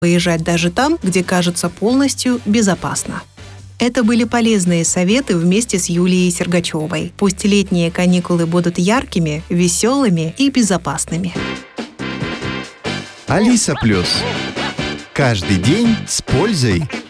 выезжать даже там, где кажется полностью безопасно. Это были полезные советы вместе с Юлией Сергачевой. Пусть летние каникулы будут яркими, веселыми и безопасными. Алиса Плюс. Каждый день с пользой.